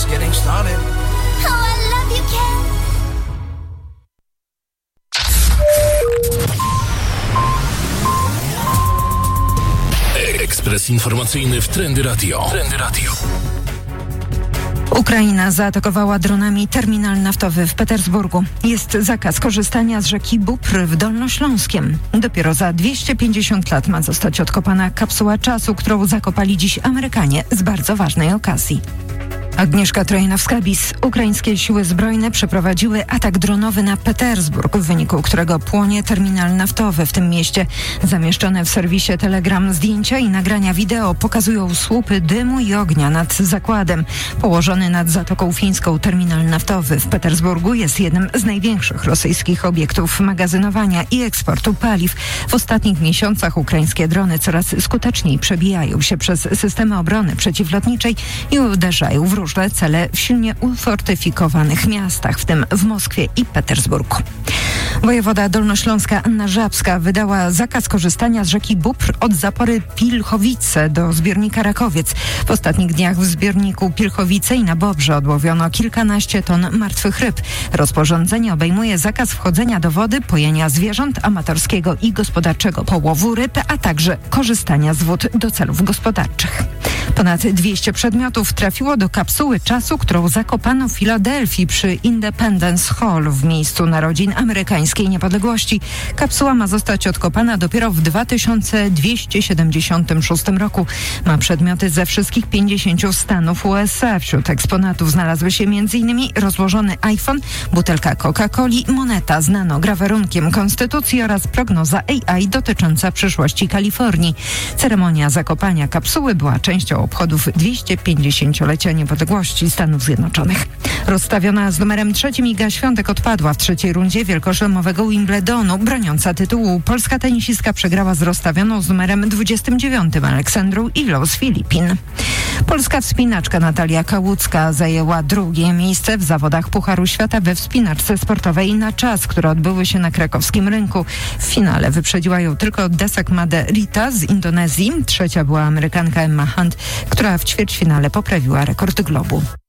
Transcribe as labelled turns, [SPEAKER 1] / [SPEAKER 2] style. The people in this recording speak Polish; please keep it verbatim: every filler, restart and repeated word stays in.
[SPEAKER 1] just getting started.
[SPEAKER 2] Oh, I love you, Ken.
[SPEAKER 3] Ekspres informacyjny w Trendy Radio. Trendy Radio.
[SPEAKER 4] Ukraina zaatakowała dronami terminal naftowy w Petersburgu. Jest zakaz korzystania z rzeki Bóbr w Dolnośląskiem. Dopiero za dwieście pięćdziesiąt lat ma zostać odkopana kapsuła czasu, którą zakopali dziś Amerykanie z bardzo ważnej okazji. Agnieszka Trojanowska-Bis. Ukraińskie siły zbrojne przeprowadziły atak dronowy na Petersburg, w wyniku którego płonie terminal naftowy w tym mieście. Zamieszczone w serwisie Telegram zdjęcia i nagrania wideo pokazują słupy dymu i ognia nad zakładem. Położony nad Zatoką Fińską terminal naftowy w Petersburgu jest jednym z największych rosyjskich obiektów magazynowania i eksportu paliw. W ostatnich miesiącach ukraińskie drony coraz skuteczniej przebijają się przez systemy obrony przeciwlotniczej i uderzają w różne cele w silnie ufortyfikowanych miastach, w tym w Moskwie i Petersburgu. Wojewoda dolnośląska Anna Żabska wydała zakaz korzystania z rzeki Bóbr od zapory Pilchowice do zbiornika Rakowiec. W ostatnich dniach w zbiorniku Pilchowice i na Bobrze odłowiono kilkanaście ton martwych ryb. Rozporządzenie obejmuje zakaz wchodzenia do wody, pojenia zwierząt, amatorskiego i gospodarczego połowu ryb, a także korzystania z wód do celów gospodarczych. Ponad dwieście przedmiotów trafiło do kapsuły czasu, którą zakopano w Filadelfii przy Independence Hall w miejscu narodzin amerykańskiej niepodległości. Kapsuła ma zostać odkopana dopiero w dwa tysiące dwieście siedemdziesiątym szóstym roku. Ma przedmioty ze wszystkich pięćdziesięciu stanów U S A. Wśród eksponatów znalazły się m.in. rozłożony iPhone, butelka Coca-Coli, moneta z nanograwerunkiem Konstytucji oraz prognoza A I dotycząca przyszłości Kalifornii. Ceremonia zakopania kapsuły była częścią obchodów dwieście pięćdziesięciolecia niepodległości Stanów Zjednoczonych. Rozstawiona z numerem trzecim Iga Świątek odpadła w trzeciej rundzie wielkoszlemowego Wimbledonu. Broniąca tytułu polska tenisistka przegrała z rozstawioną z numerem dwudziestym dziewiątym Aleksandrą Ilą z Filipin. Polska wspinaczka Natalia Kałucka zajęła drugie miejsce w zawodach Pucharu Świata we wspinaczce sportowej na czas, które odbyły się na krakowskim rynku. W finale wyprzedziła ją tylko Desekmade Rita z Indonezji. Trzecia była Amerykanka Emma Hunt, która w ćwierćfinale poprawiła rekord globu.